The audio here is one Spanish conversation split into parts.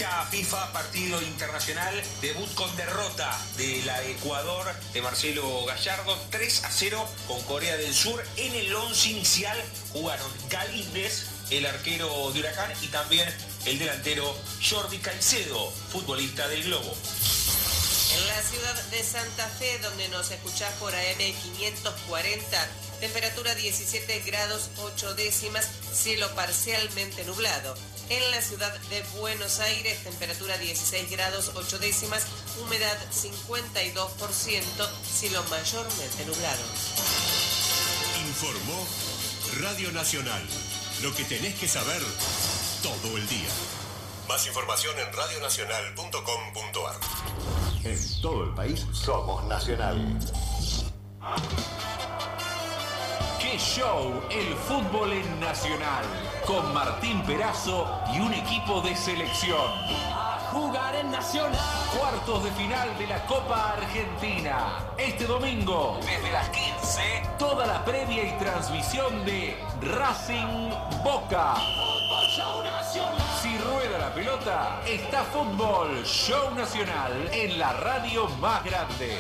Fecha FIFA, partido internacional, debut con derrota de la Ecuador de Marcelo Gallardo, 3-0 con Corea del Sur. En el once inicial jugaron Galíndez, el arquero de Huracán, y también el delantero Jordi Caicedo, futbolista del Globo. En la ciudad de Santa Fe, donde nos escuchás por AM 540, temperatura 17 grados 8 décimas, cielo parcialmente nublado. En la ciudad de Buenos Aires, temperatura 16 grados 8 décimas, humedad 52%, cielo mayormente nublado. Informó Radio Nacional. Lo que tenés que saber todo el día. Más información en radionacional.com.ar. En todo el país somos Nacional. ¡Qué show! El fútbol en Nacional. Con Martín Perazo y un equipo de selección. A jugar en Nacional. Cuartos de final de la Copa Argentina. Este domingo, desde las 15, toda la previa y transmisión de Racing Boca. Si rueda la pelota, está Fútbol Show Nacional en la radio más grande.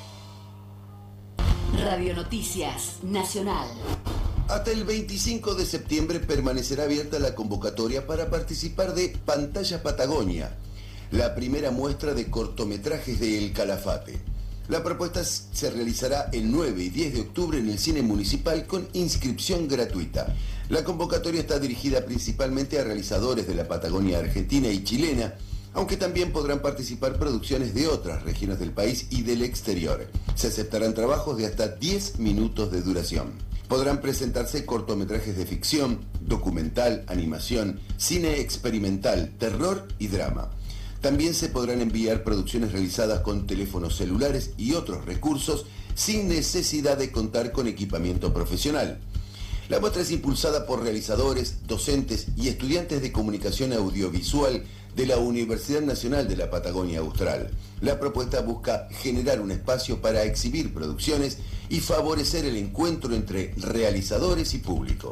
Radio Noticias Nacional. Hasta el 25 de septiembre permanecerá abierta la convocatoria para participar de Pantalla Patagonia, la primera muestra de cortometrajes de El Calafate. La propuesta se realizará el 9 y 10 de octubre en el Cine Municipal con inscripción gratuita. La convocatoria está dirigida principalmente a realizadores de la Patagonia argentina y chilena, aunque también podrán participar producciones de otras regiones del país y del exterior. Se aceptarán trabajos de hasta 10 minutos de duración. Podrán presentarse cortometrajes de ficción, documental, animación, cine experimental, terror y drama. También se podrán enviar producciones realizadas con teléfonos celulares y otros recursos sin necesidad de contar con equipamiento profesional. La muestra es impulsada por realizadores, docentes y estudiantes de comunicación audiovisual de la Universidad Nacional de la Patagonia Austral. La propuesta busca generar un espacio para exhibir producciones y favorecer el encuentro entre realizadores y público.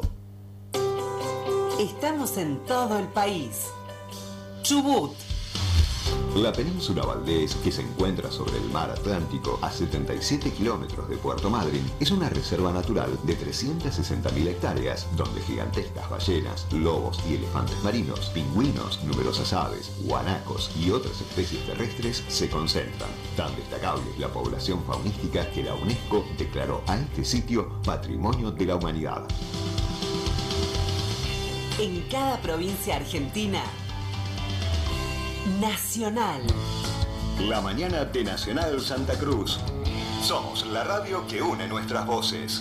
Estamos en todo el país. Chubut. La península Valdés, que se encuentra sobre el mar Atlántico a 77 kilómetros de Puerto Madryn, es una reserva natural de 360.000 hectáreas, donde gigantescas ballenas, lobos y elefantes marinos, pingüinos, numerosas aves, guanacos y otras especies terrestres se concentran. Tan destacable es la población faunística que la UNESCO declaró a este sitio Patrimonio de la Humanidad. En cada provincia argentina, Nacional. La mañana de Nacional Santa Cruz. Somos la radio que une nuestras voces.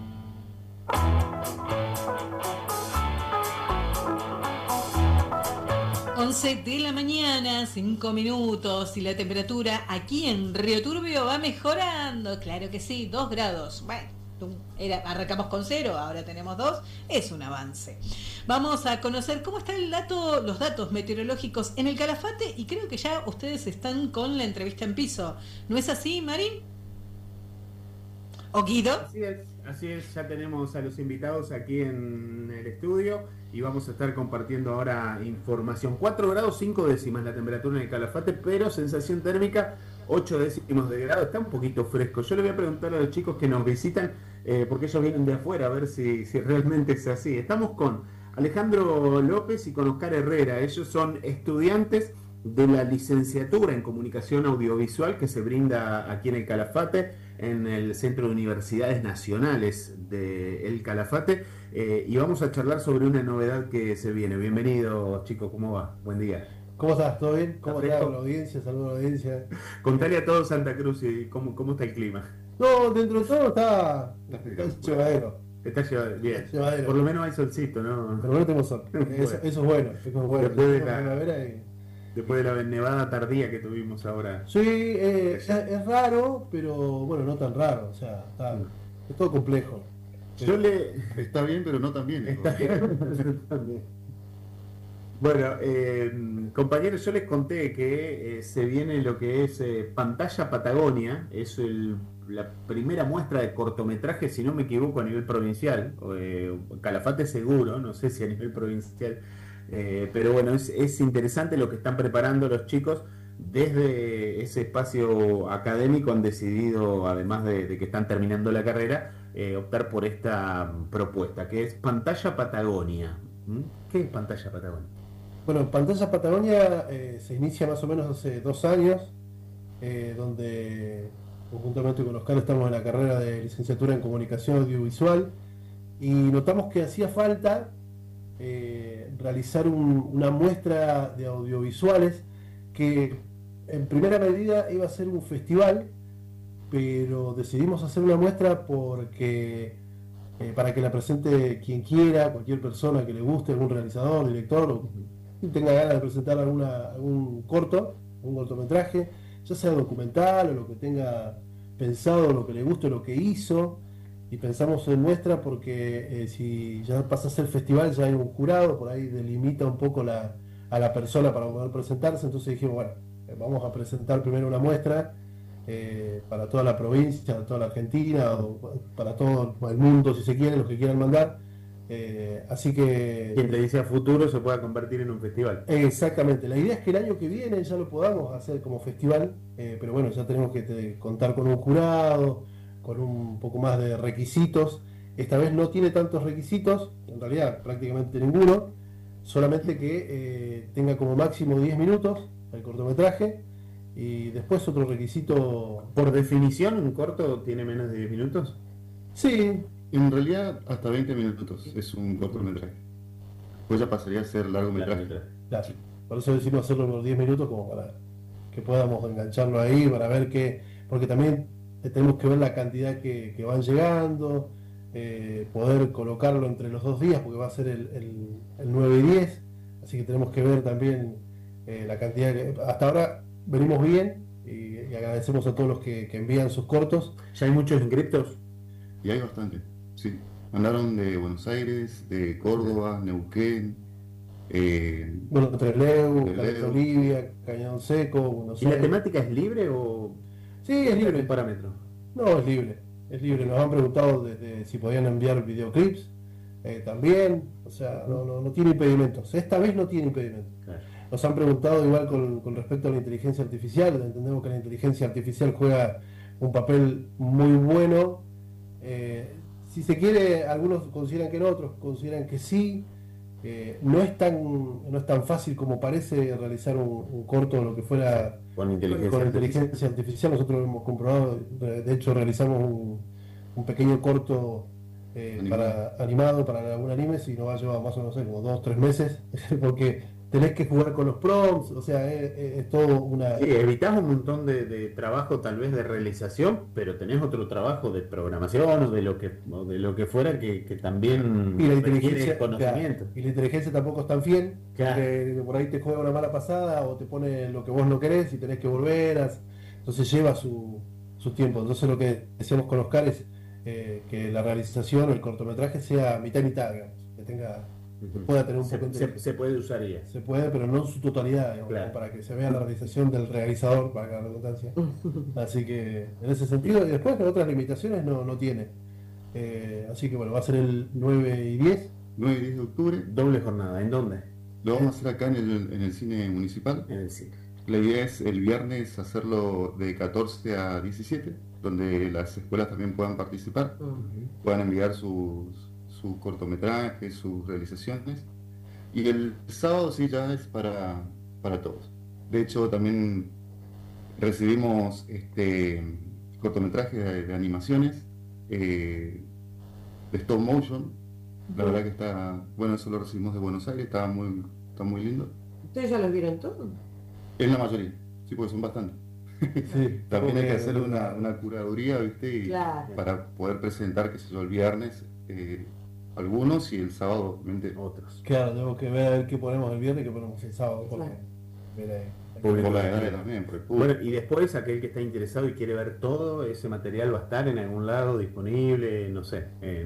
11 de la mañana, 5 minutos, y la temperatura aquí en Río Turbio va mejorando. Claro que sí, 2 grados. Bueno, arrancamos con 0, ahora tenemos 2, es un avance. Vamos a conocer cómo están los datos meteorológicos en el Calafate, y creo que ya ustedes están con la entrevista en piso. ¿No es así, Marín? ¿O Guido? Así es, ya tenemos a los invitados aquí en el estudio y vamos a estar compartiendo ahora información. 4 grados 5 décimas la temperatura en el Calafate, pero sensación térmica 8 décimos de grado, está un poquito fresco. Yo le voy a preguntar a los chicos que nos visitan, porque ellos vienen de afuera, a ver si realmente es así. Estamos con Alejandro López y con Oscar Herrera. Ellos son estudiantes de la licenciatura en Comunicación Audiovisual que se brinda aquí en el Calafate, en el Centro de Universidades Nacionales de El Calafate, y vamos a charlar sobre una novedad que se viene. Bienvenidos, chicos, ¿cómo va? Buen día. ¿Cómo estás? ¿Todo bien? ¿Cómo está la audiencia? Saludos a la audiencia. Contale a todos Santa Cruz y cómo está el clima. No, dentro de todo está llevadero. Está llevadero, bien. Llevadero. Por lo menos hay solcito, ¿no? Por lo menos tenemos sol. Eso es bueno. Después de la nevada tardía que tuvimos ahora. Sí, es raro, pero bueno, no tan raro. O sea, es todo complejo. Está bien, pero no tan bien. Está bien. Bueno, compañeros, yo les conté que se viene lo que es Pantalla Patagonia, es la primera muestra de cortometraje, si no me equivoco, a nivel provincial, Calafate seguro, no sé si a nivel provincial, Pero bueno, es interesante lo que están preparando los chicos. Desde ese espacio académico han decidido, además de que están terminando la carrera, optar por esta propuesta, que es Pantalla Patagonia. ¿Qué es Pantalla Patagonia? Bueno, Pantalla Patagonia se inicia más o menos hace 2 años, donde conjuntamente con Oscar estamos en la carrera de licenciatura en comunicación audiovisual y notamos que hacía falta realizar una muestra de audiovisuales que en primera medida iba a ser un festival, pero decidimos hacer una muestra porque para que la presente quien quiera, cualquier persona que le guste, algún realizador, director o tenga ganas de presentar algún cortometraje, ya sea documental o lo que tenga pensado, lo que le guste, lo que hizo. Y pensamos en muestra porque si ya pasa a ser festival ya hay un jurado, por ahí delimita un poco a la persona para poder presentarse. Entonces dijimos, bueno, vamos a presentar primero una muestra para toda la provincia, para toda la Argentina, o para todo el mundo si se quiere, los que quieran mandar. Así que... Quien te dice a futuro se pueda convertir en un festival. Exactamente, la idea es que el año que viene ya lo podamos hacer como festival, pero bueno, ya tenemos que contar con un jurado, con un poco más de requisitos. Esta vez no tiene tantos requisitos, en realidad prácticamente ninguno, solamente que tenga como máximo 10 minutos el cortometraje y después otro requisito... ¿Por definición un corto tiene menos de 10 minutos? Sí. En realidad hasta 20 minutos es un cortometraje. Pues ya pasaría a ser largometraje. Claro. Por eso decimos hacerlo en los 10 minutos como para que podamos engancharlo ahí, para ver qué... Porque también tenemos que ver la cantidad que van llegando, poder colocarlo entre los 2 días, porque va a ser el 9 y 10, así que tenemos que ver también la cantidad hasta ahora venimos bien y agradecemos a todos los que envían sus cortos. ¿Ya hay muchos inscriptos? Y hay bastante, sí. Mandaron de Buenos Aires, de Córdoba, Neuquén, Trelew, Olivia, Cañón Seco, Buenos ¿Y Aires. la temática es libre o...? Sí, es libre. ¿Un parámetro? No, es libre. Es libre. Nos han preguntado desde si podían enviar videoclips también. O sea, no tiene impedimentos. Esta vez no tiene impedimentos. Claro. Nos han preguntado igual con respecto a la inteligencia artificial. Entendemos que la inteligencia artificial juega un papel muy bueno. Si se quiere, algunos consideran que no, otros consideran que sí. No es tan fácil como parece realizar un corto o lo que fuera con inteligencia artificial. Nosotros lo hemos comprobado, de hecho realizamos un pequeño corto animado para algún anime, si nos va a llevar más o menos como 2 o 3 meses, porque tenés que jugar con los prompts, o sea, es todo una... Sí, evitás un montón de trabajo tal vez de realización, pero tenés otro trabajo de programación o de lo que fuera que también y la requiere inteligencia, conocimiento. Y la inteligencia tampoco es tan fiel, porque por ahí te juega una mala pasada o te pone lo que vos no querés y tenés que volver, entonces lleva su tiempo. Entonces lo que decíamos con Oscar es que la realización o el cortometraje sea mitad y mitad, digamos, que tenga... pueda tener un poco se puede usar ya. Se puede, pero no en su totalidad, digamos, claro, para que se vea la realización del realizador, para la redundancia. Así que en ese sentido, y después que otras limitaciones no tiene. Así que bueno, va a ser el 9 y 10. 9 y 10 de octubre. Doble jornada, ¿en dónde? Lo vamos a hacer acá en el cine municipal. En el cine. La idea es el viernes hacerlo de 14 a 17, donde las escuelas también puedan participar, puedan enviar sus cortometrajes, sus realizaciones. Y el sábado sí ya es para todos. De hecho también recibimos cortometrajes de animaciones de stop motion. La verdad que está bueno, eso lo recibimos de Buenos Aires, está muy lindo. ¿Ustedes ya los vieron todos? Es la mayoría, sí, porque son bastantes. Sí, también hay que hacer una curaduría, ¿viste? Y claro, para poder presentar, qué sé yo, el viernes algunos y el sábado obviamente otros. Claro, tenemos que ver qué ponemos el viernes y qué ponemos el sábado. Porque por la edad también. Bueno, y después aquel que está interesado y quiere ver todo, ese material va a estar en algún lado disponible, no sé,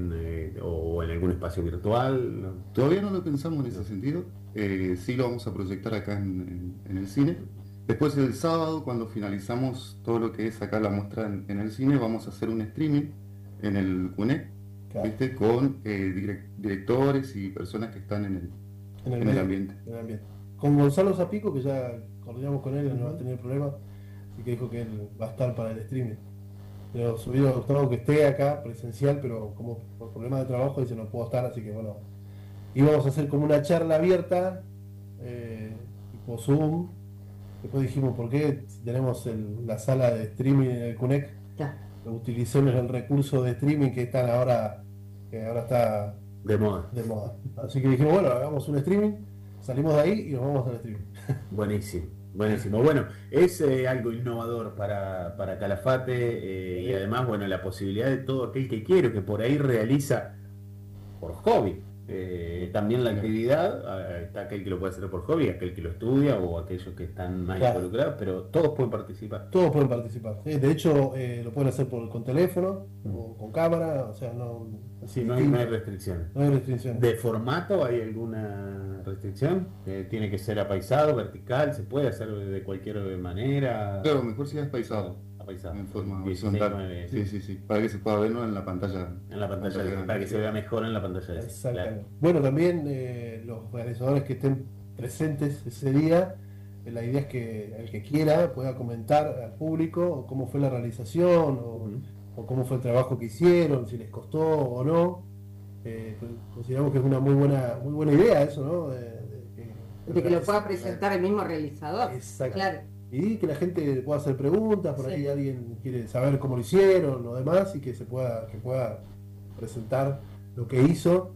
o en algún espacio virtual. ¿No? Todavía no lo pensamos en ese sentido. Sí lo vamos a proyectar acá en el cine. Después el sábado, cuando finalizamos todo lo que es acá la muestra en el cine, vamos a hacer un streaming en el CUNEC, ¿viste? Con directores y personas que están en el ambiente. En el ambiente. Con Gonzalo Zapico, que ya coordinamos con él, no va a tener problemas, así que dijo que él va a estar para el streaming. Pero se hubiera gustado que esté acá presencial, pero como por problemas de trabajo dice no puedo estar, así que bueno, íbamos a hacer como una charla abierta, tipo Zoom. Después dijimos, ¿por qué si tenemos la sala de streaming en el CUNEC? Utilicemos el recurso de streaming que ahora está de moda. Así que dijimos, bueno, hagamos un streaming, salimos de ahí y nos vamos al streaming. Buenísimo. Bueno, es algo innovador para Calafate y además, bueno, la posibilidad de todo aquel que quiere, que por ahí realiza por hobby. También la actividad, está aquel que lo puede hacer por hobby, aquel que lo estudia o aquellos que están más involucrados, pero todos pueden participar. Todos pueden participar. De hecho, lo pueden hacer con teléfono, con cámara, o sea, no hay restricciones. No hay restricciones. ¿De formato hay alguna restricción? ¿Tiene que ser apaisado, vertical? ¿Se puede hacer de cualquier manera? Claro, mejor si es apaisado. En forma horizontal. Sí. Para que se pueda verlo en la pantalla. Para que se vea mejor en la pantalla. Exactamente. Claro. Bueno, también los realizadores que estén presentes ese día, la idea es que el que quiera pueda comentar al público cómo fue la realización o cómo fue el trabajo que hicieron, si les costó o no. Consideramos que es una muy buena idea eso, ¿no? De que lo pueda presentar el mismo realizador. Exacto. Claro. Y que la gente pueda hacer preguntas, por ahí alguien quiere saber cómo lo hicieron o demás, y que pueda presentar lo que hizo.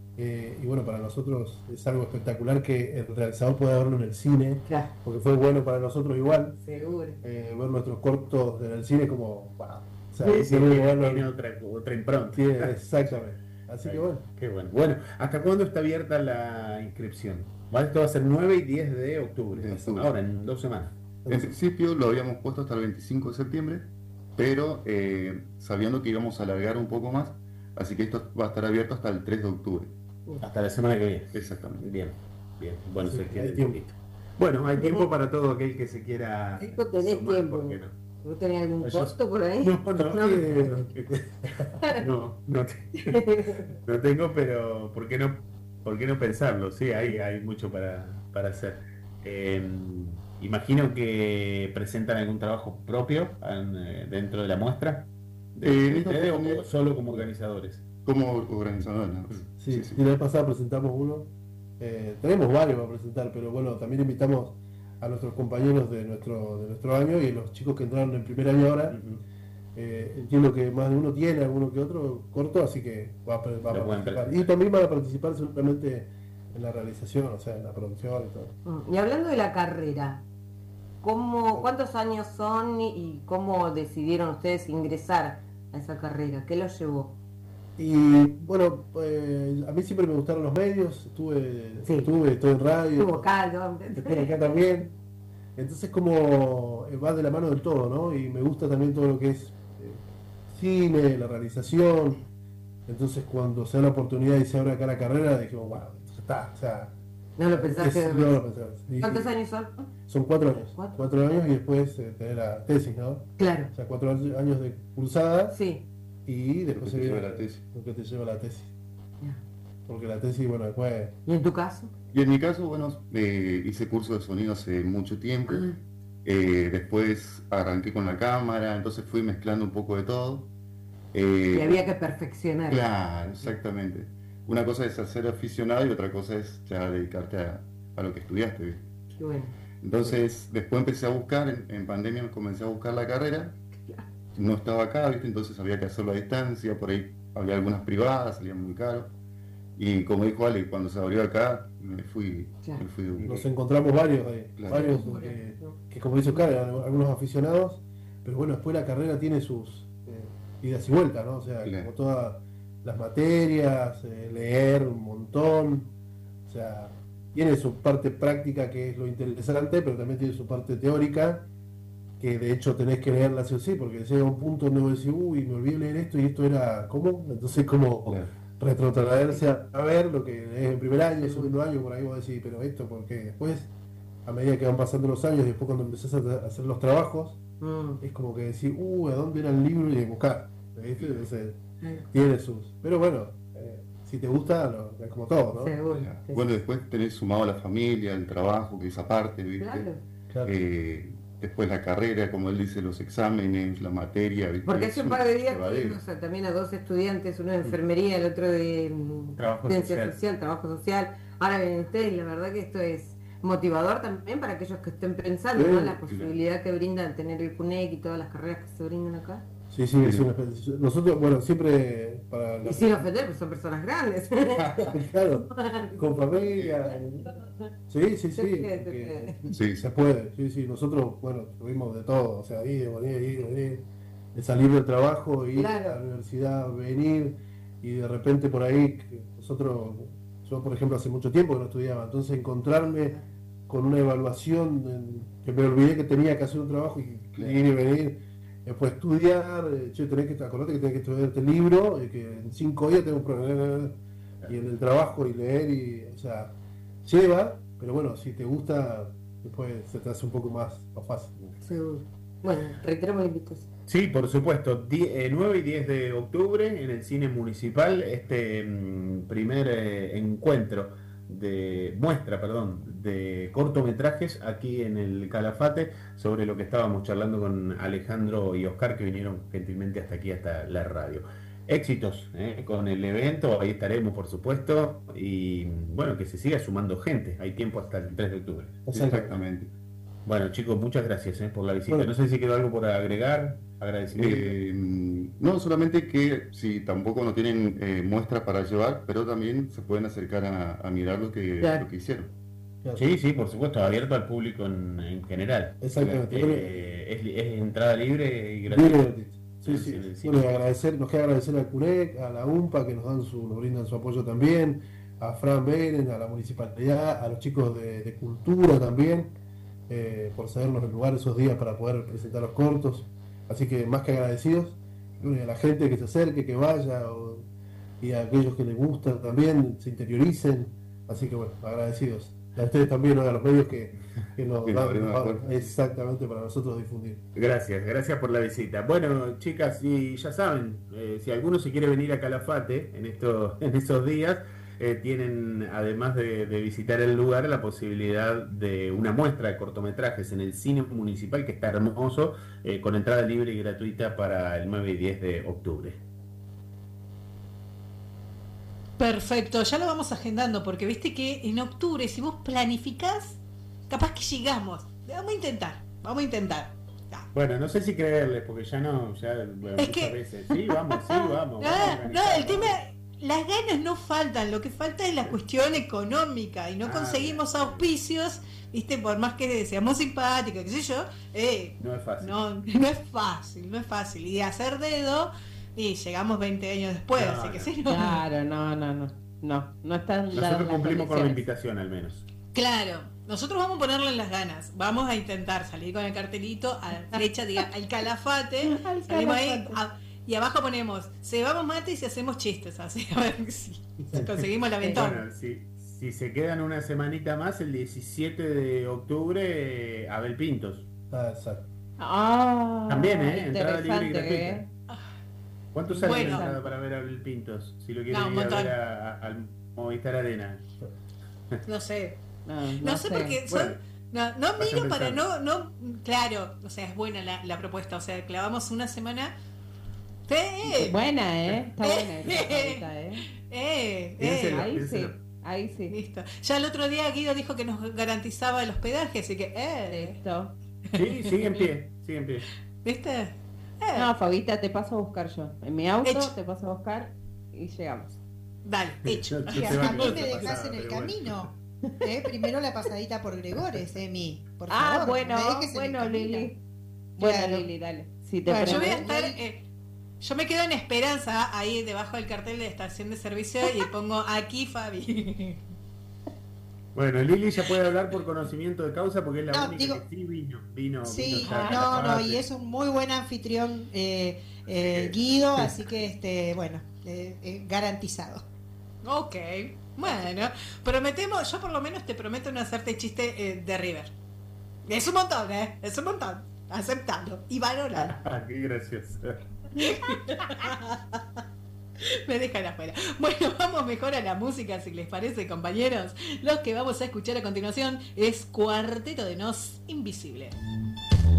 Y bueno, para nosotros es algo espectacular que el realizador pueda verlo en el cine, porque fue bueno para nosotros igual. Seguro. Ver nuestros cortos en el cine como, wow. O sea, tiene otra impronta. Exactamente. Así que bueno. Qué bueno. Bueno, ¿hasta cuándo está abierta la inscripción? Esto va a ser 9 y 10 de octubre. Ahora, en 2 semanas. En principio lo habíamos puesto hasta el 25 de septiembre, pero sabiendo que íbamos a alargar un poco más, así que esto va a estar abierto hasta el 3 de octubre. Hasta la semana que viene. Exactamente. Bien. Bueno, hay tiempo. Bueno, hay tiempo para todo aquel que se quiera. Tenés sumar, tiempo. ¿por qué no? ¿Vos tenés algún costo por ahí? No tengo, pero ¿por qué no pensarlo? Sí, hay mucho para hacer. Imagino que presentan algún trabajo propio dentro de la muestra. ¿O solo como organizadores? Como organizadores, ¿no? Sí. La vez pasada presentamos uno. Tenemos varios para presentar, pero bueno, también invitamos a nuestros compañeros de nuestro año y los chicos que entraron en primer año ahora. Entiendo que más de uno tiene, alguno que otro corto, así que va a participar. Y también van a participar seguramente en la realización, o sea, en la producción y todo. Y hablando de la carrera, ¿cuántos años son y cómo decidieron ustedes ingresar a esa carrera? ¿Qué los llevó? Y bueno, a mí siempre me gustaron los medios, estoy en radio, estoy acá también. Entonces como va de la mano del todo, ¿no? Y me gusta también todo lo que es cine, la realización. Entonces cuando se da la oportunidad y se abre acá la carrera, dijimos, bueno, está, o sea... No lo pensaste. No lo pensaba. ¿Cuántos años son? Son 4 años. 4 años y después tener la tesis, ¿no? Claro. O sea, 4 años de cursada. Sí. Y después se lleva la tesis. Lo que te lleva la tesis. Porque la tesis, bueno, después... ¿Y en tu caso? Y en mi caso, bueno, hice curso de sonido hace mucho tiempo. Después arranqué con la cámara, entonces fui mezclando un poco de todo. Y había que perfeccionar. Claro, exactamente. Una cosa es ser aficionado y otra cosa es ya dedicarte a lo que estudiaste, ¿viste? Qué bueno. Entonces, después empecé a buscar, en pandemia comencé a buscar la carrera. No estaba acá, ¿viste? Entonces había que hacerlo a distancia, por ahí había algunas privadas, salían muy caro. Y como dijo Ale, cuando se abrió acá, me fui de un... Nos encontramos varios que como dice Oscar, eran algunos aficionados, pero bueno, después la carrera tiene sus idas y vueltas, ¿no? O sea, como todas las materias, leer un montón, o sea, tiene su parte práctica que es lo interesante, pero también tiene su parte teórica, que de hecho tenés que leerla sí o sí, porque llega un punto donde vos decís, uy, me olvidé leer esto y esto era, ¿cómo? Entonces como retrotraerse a ver lo que es en primer año, segundo año, por ahí vos decís, pero esto, porque después, a medida que van pasando los años, y después cuando empezás a hacer los trabajos, es como que decís, ¿a dónde era el libro? Y de buscar, ¿viste? Entonces, tiene sus... Pero bueno, si te gusta, es como todo, ¿no? Seguro. Bueno, después tenés sumado la familia, el trabajo, que es aparte, ¿viste? Claro. Después la carrera, como él dice, los exámenes, la materia, ¿viste? Porque hace un par de días llevadero. tuvimos también a 2 estudiantes, uno de enfermería, el otro de Trabajo ciencia social, trabajo social. Ahora vienen ustedes y la verdad que esto es motivador también para aquellos que estén pensando, ¿no? La posibilidad que brindan tener el CUNEC y todas las carreras que se brindan acá. Sí, es una experiencia. Nosotros, bueno, siempre para Y sin ofender, pues son personas grandes. Claro, con familia. Sí, se puede. Sí, nosotros, bueno, tuvimos de todo, o sea, ir, venir, de salir del trabajo, ir a la universidad, venir, y de repente por ahí, yo por ejemplo hace mucho tiempo que no estudiaba, entonces encontrarme con una evaluación que me olvidé que tenía que hacer un trabajo y ir y venir. Después estudiar, acordate que tenés que estudiar este libro, que en 5 días tengo un problema, y en el trabajo y leer, o sea, lleva, pero bueno, si te gusta, después se te hace un poco más fácil. Seguro. Bueno, reiteramos la invitación. Sí, por supuesto, 9 y 10 de octubre en el Cine Municipal, primer encuentro muestra de cortometrajes aquí en el Calafate, sobre lo que estábamos charlando con Alejandro y Oscar, que vinieron gentilmente hasta aquí, hasta la radio. Éxitos con el evento, ahí estaremos por supuesto, y bueno, que se siga sumando gente, hay tiempo hasta el 3 de octubre. Exactamente. Bueno chicos, muchas gracias por la visita. No sé si quedó algo por agregar, agradecimiento. No, solamente que si tampoco no tienen muestras para llevar, pero también se pueden acercar a mirar lo que hicieron. Sí, por supuesto, abierto al público en general. Exactamente. Es entrada libre y gratuita. Sí. Bueno, nos queda agradecer al CUNEC, a la UMPA, que nos brindan su apoyo también, a Fran Beren, a la municipalidad, a los chicos de cultura también, por cedernos el lugar esos días para poder presentar los cortos. Así que más que agradecidos, y a la gente que se acerque, que vaya, y a aquellos que les gusta también, se interioricen. Así que bueno, agradecidos. A ustedes también, a los medios que nos dan exactamente para nosotros difundir. Gracias por la visita. Bueno, chicas, y ya saben, si alguno se quiere venir a Calafate en esos días, tienen, además de visitar el lugar, la posibilidad de una muestra de cortometrajes en el Cine Municipal, que está hermoso, con entrada libre y gratuita para el 9 y 10 de octubre. Perfecto, ya lo vamos agendando, porque viste que en octubre, si vos planificás, capaz que llegamos. Vamos a intentar. Bueno, no sé si creerles, porque muchas veces. Sí, vamos. No, el tema, las ganas no faltan, lo que falta es la cuestión económica, y no conseguimos auspicios, viste, por más que seamos simpáticos, qué sé yo, no es fácil. No es fácil, y hacer dedo. Y llegamos 20 años después, así que sí. Claro, no están. Nosotros cumplimos con la invitación al menos. Claro, nosotros vamos a ponerle las ganas, vamos a intentar salir con el cartelito a la flecha, diga, al Calafate, salimos ahí, y abajo ponemos, cebamos mates y hacemos chistes, así, a ver si conseguimos la ventana. Bueno, si se quedan una semanita más, el 17 de octubre, Abel Pintos. Exacto. También, entrada libre y gratuita. ¿Cuánto sale la Bueno. entrada para ver a Abel Pintos? Si lo quieren ir a ver al Movistar Arena. No sé. No sé sé. porque son... Bueno, no miro para no... Claro, o sea, es buena la propuesta. O sea, clavamos una semana... Buena, está buena esa favorita, Ahí sí. Listo. Ya el otro día Guido dijo que nos garantizaba el hospedaje, así que... Listo. Sí, sigue en pie. ¿Viste? No, Fabita, te paso a buscar yo. En mi auto te paso a buscar y llegamos. Dale, hecho. A mí me dejas en el camino. Primero la pasadita por Gregores, Emi. Por favor, bueno, Lili. Bueno, Claro. Lili, dale. Si te Bueno, yo voy a prende- estar... yo me quedo en esperanza ahí debajo del cartel de estación de servicio y pongo aquí Fabi. Bueno, Lili ya puede hablar por conocimiento de causa porque es la No, única digo- que sí vino. Sí, vino no, y es un muy buen anfitrión Guido, así que garantizado. Ok, bueno, yo por lo menos te prometo no hacerte chiste de River. Es un montón, es un montón. Aceptalo y valoralo. Qué gracioso. Me dejan afuera. Bueno, vamos mejor a la música, si les parece, compañeros. Los que vamos a escuchar a continuación es Cuarteto de Nos, Invisible.